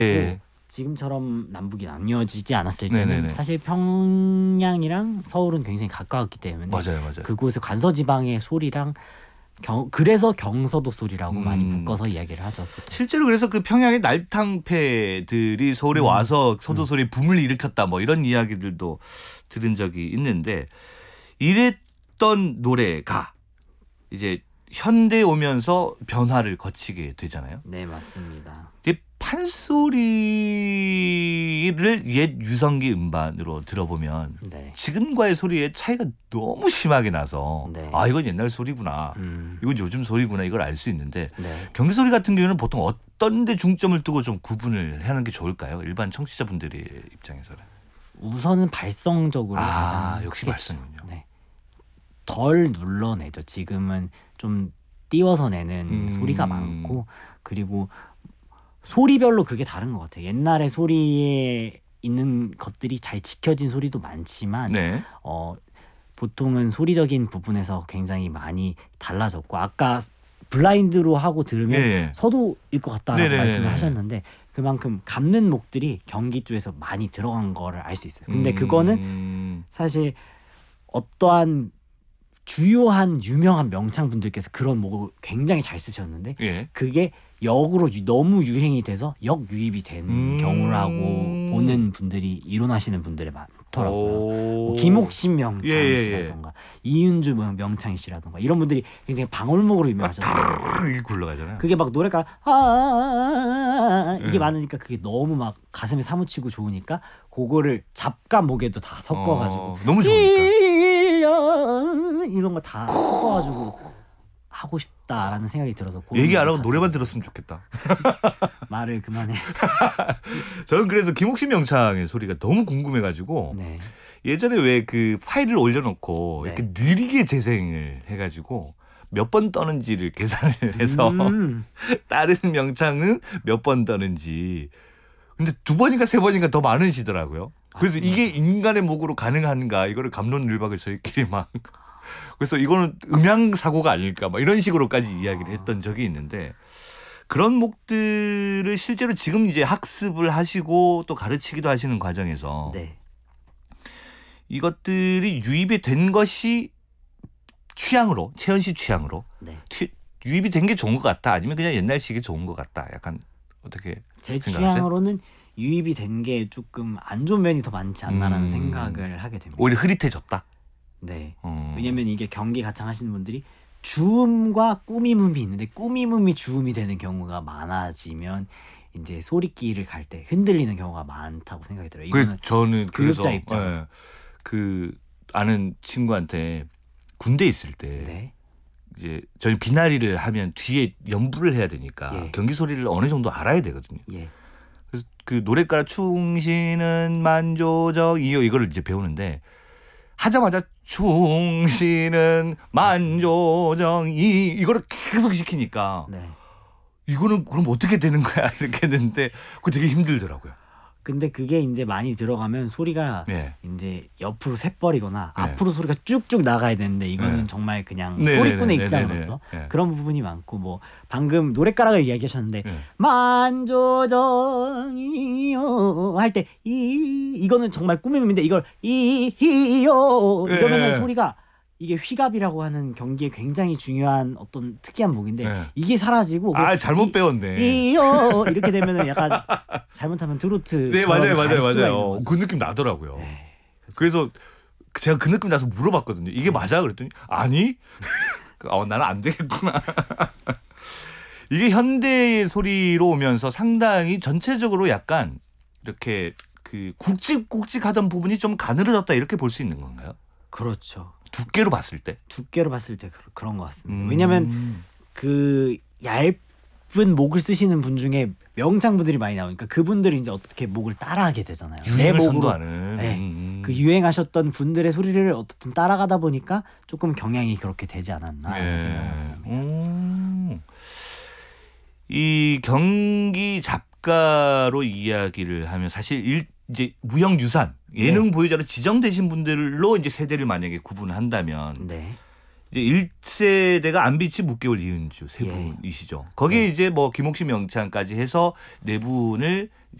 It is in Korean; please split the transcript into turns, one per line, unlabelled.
예.
지금처럼 남북이 나뉘어지지 않았을 때는
네네네.
사실 평양이랑 서울은 굉장히 가까웠기 때문에
맞아요.
그곳의 관서지방의 소리랑 그래서 경서도 소리라고 많이 묶어서 이야기를 하죠. 보통.
실제로 그래서 그 평양의 날탕패들이 서울에 와서 서도 소리에 붐을 일으켰다 뭐 이런 이야기들도 들은 적이 있는데 이랬던 노래가 이제 현대에 오면서 변화를 거치게 되잖아요.
네, 맞습니다.
판소리를 옛 유성기 음반으로 들어보면
네.
지금과의 소리의 차이가 너무 심하게 나서
네.
아 이건 옛날 소리구나 이건 요즘 소리구나 이걸 알 수 있는데
네.
경기소리 같은 경우는 보통 어떤 데 중점을 두고 좀 구분을 하는 게 좋을까요? 일반 청취자분들의 입장에서는.
우선은 발성적으로 가장
역시
크겠죠.
발성이군요.
네. 덜 눌러내죠. 지금은 좀 띄워서 내는 소리가 많고 그리고 소리별로 그게 다른 것 같아요. 옛날에 소리에 있는 것들이 잘 지켜진 소리도 많지만
네.
보통은 소리적인 부분에서 굉장히 많이 달라졌고 아까 블라인드로 하고 들으면
예.
서도일 것 같다라고
네네네네.
말씀을 하셨는데 그만큼 감는 목들이 경기 쪽에서 많이 들어간 거를 알 수 있어요. 근데 그거는 사실 어떠한 주요한 유명한 명창분들께서 그런 목을 굉장히 잘 쓰셨는데
예.
그게 역으로 너무 유행이 돼서 역유입이 된 경우라고 보는 분들이 이론하시는 분들이 많더라고요. 뭐 김옥신 명창 씨라던가 이윤주 명창 씨라던가 이런 분들이 굉장히 방울목으로 유명하셨어요.
이게 굴러가잖아요.
그게 막 노래가 이게 많으니까 그게 너무 막 가슴에 사무치고 좋으니까 그거를 잡과 목에도 다 섞어가지고
너무 좋으니까
1년 이런 거 다 섞어가지고 하고 싶다라는 생각이 들어서
얘기 안 하고 노래만 들었으면 좋겠다.
말을 그만해.
저는 그래서 김옥신 명창의 소리가 너무 궁금해가지고
네.
예전에 왜 그 파일을 올려놓고
네.
이렇게 느리게 재생을 해가지고 몇 번 떠는지를 계산을 해서 다른 명창은 몇 번 떠는지 근데 2번인가 3번인가 더 많으시더라고요. 그래서 이게 인간의 목으로 가능한가 이거를 갑론을박을 저희끼리 막 그래서 이거는 음향 사고가 아닐까 막 이런 식으로까지 이야기를 했던 적이 있는데 그런 목들을 실제로 지금 이제 학습을 하시고 또 가르치기도 하시는 과정에서
네.
이것들이 유입이 된 것이 취향으로 채연 씨 취향으로
네.
유입이 된 게 좋은 것 같다 아니면 그냥 옛날식이 좋은 것 같다 약간 어떻게
제
생각하세요?
취향으로는 유입이 된 게 조금 안 좋은 면이 더 많지 않나라는 생각을 하게 됩니다.
오히려 흐릿해졌다.
네. 왜냐면 이게 경기 가창 하시는 분들이 주음과 꾸미음이 있는데 꾸미음이 주음이 되는 경우가 많아지면 이제 소리끼를 갈 때 흔들리는 경우가 많다고 생각이 들어요. 이거는
저는 그래서
교육자 입장.
그 아는 친구한테 군대 있을 때
네.
이제 저희 비나리를 하면 뒤에 연부를 해야 되니까
예.
경기 소리를 어느 정도 알아야 되거든요.
예.
그래서 그 노랫가락 충신은 만조정이요 이거를 이제 배우는데 하자마자 충신은 만조정이 이거를 계속 시키니까
네.
이거는 그럼 어떻게 되는 거야 이렇게 했는데 그거 되게 힘들더라고요.
근데 그게 이제 많이 들어가면 소리가
예.
이제 옆으로 새버리거나
네.
앞으로 소리가 쭉쭉 나가야 되는데 이거는
네.
정말 그냥
네네네네네.
소리꾼의 입장으로서
네.
그런 부분이 많고 뭐 방금 노랫가락을 이야기하셨는데
네.
만조정이요 할 때 이거는 정말 꾸밈인데 이걸 이요 이러면은
네.
소리가 이게 휘갑이라고 하는 경기에 굉장히 중요한 어떤 특이한 목인데
네.
이게 사라지고
잘못 배웠네.
이요 이렇게 되면은 약간 잘못하면 트로트
네 맞아요. 그 느낌 나더라고요.
네.
그래서 제가 그 느낌 나서 물어봤거든요. 이게 맞아? 그랬더니 아니. 나는 안 되겠구나. 이게 현대의 소리로 오면서 상당히 전체적으로 약간 이렇게 그 굵직굵직하던 부분이 좀 가늘어졌다 이렇게 볼 수 있는 건가요?
그렇죠.
두께로 봤을 때?
두께로 봤을 때 그런 것 같습니다. 왜냐하면 그 얇은 목을 쓰시는 분 중에 명창분들이 많이 나오니까 그분들이 이제 어떻게 목을 따라하게 되잖아요.
유행을
내 목으로.
선도하는.
네. 그 유행하셨던 분들의 소리를 어떻든 따라가다 보니까 조금 경향이 그렇게 되지 않았나 생각합니다.
이 경기 작가로 이야기를 하면 사실 이제 무형유산 예능 보유자로 지정되신 분들로 이제 세대를 만약에 구분을 한다면
네.
이제 1세대가 안비치 묵개월 이은주 세
예.
분이시죠. 거기에 이제 뭐 김옥신 명창까지 해서 네 분을